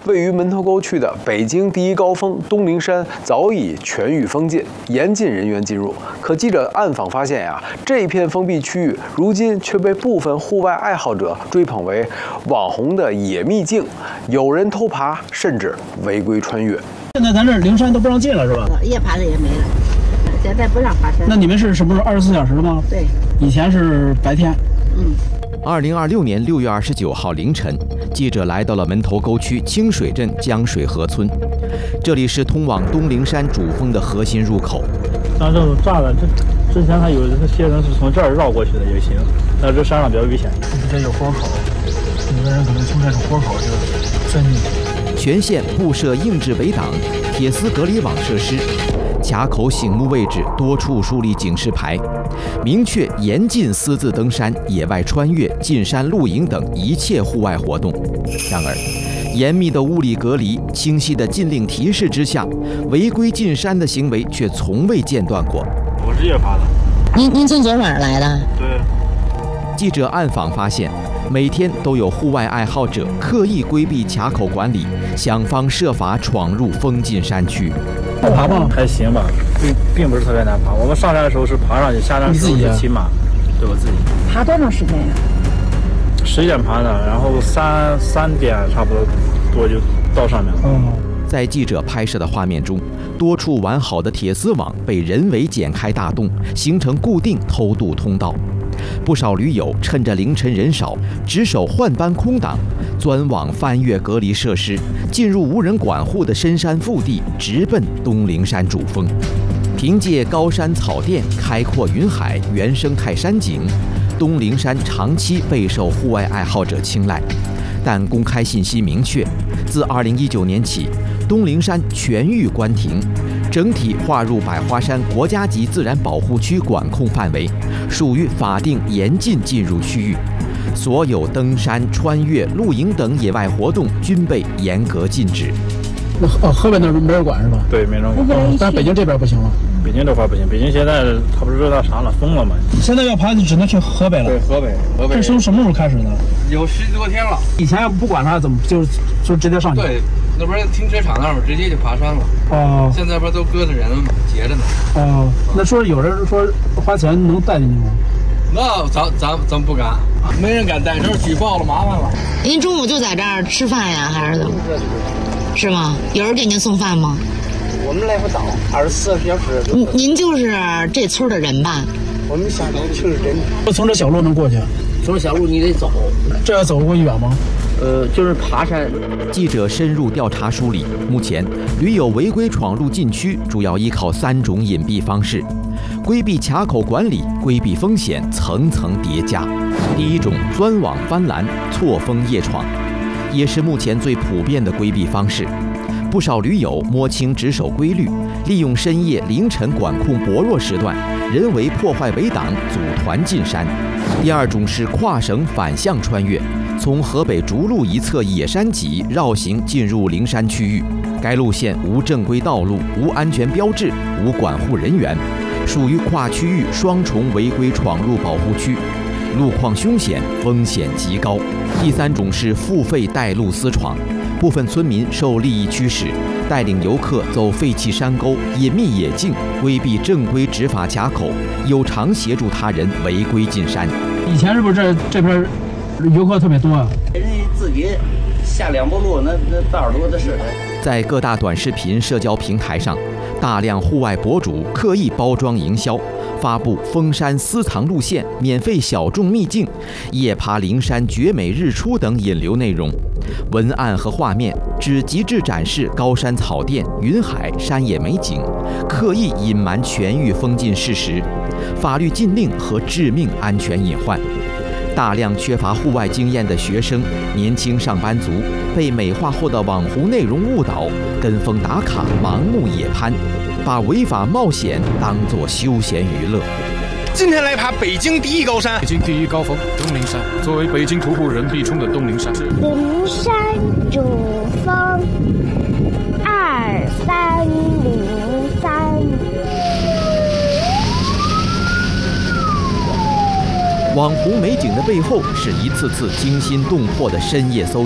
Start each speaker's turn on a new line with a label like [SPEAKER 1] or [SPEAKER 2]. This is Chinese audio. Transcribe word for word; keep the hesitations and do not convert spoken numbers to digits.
[SPEAKER 1] 位于门头沟区的北京第一高峰东陵山早已全域封禁，严禁人员进入。可记者暗访发现呀，这片封闭区域如今却被部分户外爱好者追捧为网红的野秘境，有人偷爬，甚至违规穿越。
[SPEAKER 2] 现在咱这灵山都不让进了，是吧？
[SPEAKER 3] 夜爬的也没了，现在不让爬山。
[SPEAKER 2] 那你们是什么时候？二十四小时吗？
[SPEAKER 3] 对，
[SPEAKER 2] 以前是白天。
[SPEAKER 3] 嗯。
[SPEAKER 4] 二零二六年六月二十九号凌晨，记者来到了门头沟区清水镇江水河村，这里是通往东陵山主峰的核心入口。
[SPEAKER 2] 像这种栅栏，这之前还有些人是从这儿绕过去的也行，但这山上比较危险。这有豁口，有的人可能从这种豁口就钻进去。
[SPEAKER 4] 全县布设硬质围挡、铁丝隔离网设施。卡口醒目位置多处树立警示牌，明确严禁私自登山、野外穿越、进山露营等一切户外活动。然而，严密的物理隔离、清晰的禁令提示之下，违规进山的行为却从未间断过。
[SPEAKER 2] 我是夜爬的。
[SPEAKER 3] 您您从昨晚来的？
[SPEAKER 2] 对。
[SPEAKER 4] 记者暗访发现，每天都有户外爱好者刻意规避卡口管理，想方设法闯入封禁山区。
[SPEAKER 2] 好爬吗？还行吧，并并不是特别难爬。我们上山的时候是爬上去，下山的时候是骑马。对我自己。
[SPEAKER 3] 爬多长时间呀？
[SPEAKER 2] 十一点爬的，然后三三点差不多多就到上面了。嗯。
[SPEAKER 4] 在记者拍摄的画面中，多处完好的铁丝网被人为剪开大洞，形成固定偷渡通道。不少驴友趁着凌晨人少，值守换班空档，钻网翻越隔离设施，进入无人管护的深山腹地，直奔东陵山主峰。凭借高山草甸、开阔云海、原生态山景，东陵山长期备受户外爱好者青睐。但公开信息明确，自二零一九年起，东陵山全域关停，整体划入百花山国家级自然保护区管控范围，属于法定严禁进入区域。所有登山、穿越、露营等野外活动均被严格禁止。
[SPEAKER 2] 那哦，河北那边没人管是吧？对，没人管。哦、但北京这边不行了。北京这块不行，北京现在它不是热到啥了，封了吗？现在要爬就只能去河北了。
[SPEAKER 5] 对，河北，河北。
[SPEAKER 2] 这从什么时候开始的？
[SPEAKER 5] 有十多天了。
[SPEAKER 2] 以前要不管它，怎么就就直接上去？
[SPEAKER 5] 对，那边停车场那儿直接就爬山了。哦。现在不是都搁着人了吗？截着呢。
[SPEAKER 2] 哦，那说有人说花钱能带进去吗？
[SPEAKER 5] 那咱咱咱不敢，没人敢带，这举报了麻烦了。
[SPEAKER 3] 您中午就在这儿吃饭呀，还是怎么？是吗？有人给您送饭吗？
[SPEAKER 6] 我们来不早，二十四小时。
[SPEAKER 3] 您您就是这村的人吧？
[SPEAKER 6] 我们下头清水镇。
[SPEAKER 2] 从这小路能过去？
[SPEAKER 6] 从小路你得走，
[SPEAKER 2] 这要走过去远吗？
[SPEAKER 6] 呃，就是爬山。
[SPEAKER 4] 记者深入调查梳理，目前驴友违规闯入禁区，主要依靠三种隐蔽方式，规避卡口管理，规避风险，层层叠加。第一种，钻网翻栏，错峰夜闯，也是目前最普遍的规避方式。不少驴友摸清值守规律，利用深夜、凌晨管控薄弱时段，人为破坏围挡，组团进山。第二种是跨省反向穿越，从河北逐鹿一侧野山脊绕行进入灵山区域。该路线无正规道路、无安全标志、无管护人员，属于跨区域双重违规闯入保护区，路况凶险，风险极高。第三种是付费带路私闯。部分村民受利益驱使，带领游客走废弃山沟、隐秘野径，规避正规执法卡口，有偿协助他人违规进山。
[SPEAKER 2] 以前是不是这这边游客特别多啊？
[SPEAKER 6] 人家自己下两步路，那那道多的是。
[SPEAKER 4] 在各大短视频社交平台上，大量户外博主刻意包装营销，发布封山私藏路线、免费小众秘境、夜爬灵山绝美日出等引流内容。文案和画面只极致展示高山草甸、云海、山野美景，刻意隐瞒全域封禁事实、法律禁令和致命安全隐患。大量缺乏户外经验的学生、年轻上班族被美化后的网红内容误导，跟风打卡、盲目野攀，把违法冒险当作休闲娱乐。
[SPEAKER 7] 今天来爬北京第一高山，
[SPEAKER 8] 北京第一高峰东陵山。作为北京徒步人必冲的东陵山，
[SPEAKER 9] 灵山主峰二三零三。
[SPEAKER 4] 网红美景的背后，是一次次惊心动魄的深夜搜。